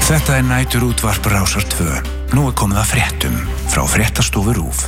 Þetta næturútvarp Rásar 2. Nú komið að fréttum frá Fréttastofu RÚV.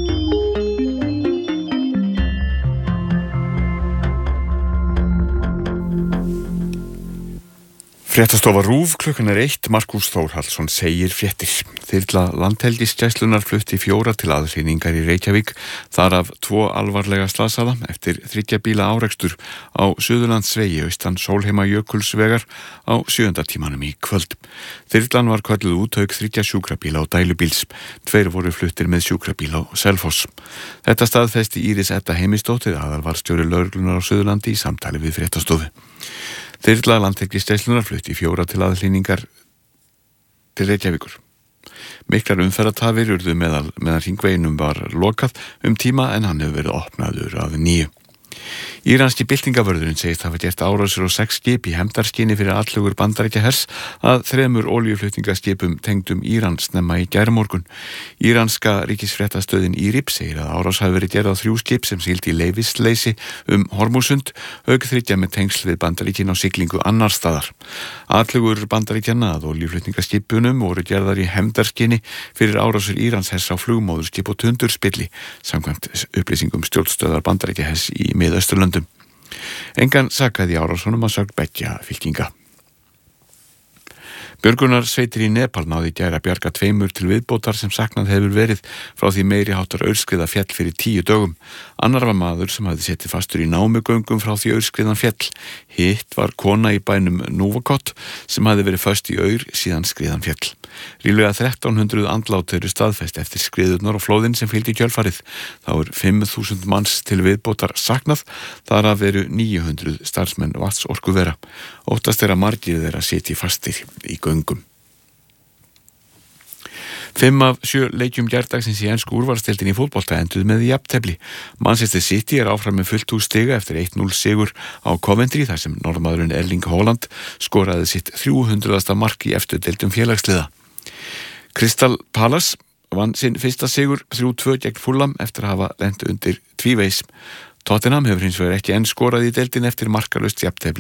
Fréttastofa RÚV, klukkan 1, Markús Þórhallsson segir fréttir. Þyrla Landhelgisgæslunnar flutti 4 til aðhlýningar í Reykjavík, þar af 2 alvarlega slasaða eftir 3 bíla árekstur á Suðurlandsvegi austan Sólheimajökulsvegar á 7. tímanum í kvöld. Þyrlan var kölluð út auk 3 sjúkrabíla og dælubíls. 2 voru fluttir með sjúkrabíl á Selfoss. Þetta staðfesti Íris Edda Heimisdóttir, aðalvarðstjóri lögreglunar á Suðurlandi í samtali við Fréttastofu. Þyrla Landhelgisgæslunnar flutti 4 til aðhlýningar til Reykjavíkur. Miklar umferðartafir urðu meðan hringveginum var lokað tíma en hann hefur verið opnaður að nýju. Íranski byltingavörðurinn segist hafa gert árásir á 6 skip í hefndarskyni fyrir atlugur Bandaríkjahers að 3 olíuflutningaskipum tengdum Íran snemma í gærmorgun. Íranska ríkisfréttastöðin IRIB segir að árás hafi verið gerð á 3 skip sem sigldi í leyfisleysi Hormúsund, auk 3 með tengsl við Bandaríkin á siglingu annar staðar. Atlugur Bandaríkjanna að olíuflutningaskipunum voru gerðar í hefndarskyni fyrir árásir Íranshers á flugmóðurskip og tundurspilli, samkvæmt upplýsingum stjórnstöðar Bandaríkjahers í Miðausturlöndum. Engan sakaði árásunum að sögn beggja fylkinga. Björgunarsveitir í Nepal náði í gær að bjarga 2 til viðbótar sem saknað hefur verið frá því meiri háttar aurskriða féll fyrir 10 dögum. Annar var maður sem hafði setið fastur í námugöngum frá því aurskriðan féll. Hitt var kona í bænum Núvakott sem hafði verið föst í aur síðan skriðan féll. Ríflega 1300 andlát eru staðfest eftir skriðurnar og flóðin sem fylgdi kjölfarið. Þá 5.000 manns til viðbótar saknað, þar af eru 900 starfsmenn vatnsorkuvera. Óttast að margir þeirra sitji fastir í göngum. 5 af 7 leikjum gærdagsins í ensku úrvalsdeildinni í fótbolta enduðu með jafntefli. Manchester City áfram með fullt hús stiga eftir 1-0 sigur á Coventry þar sem norðmaðurinn Erling Haaland skoraði sitt 300. mark í eftirdeildum félagsliða. Crystal Palace vann sinn fyrsta sigur 3-2 gegn Fulham eftir að hafa lent undir tvívegis. Tottenham hefur hins vegar ekki enn skorað í deildin eftir markalaust jafntefli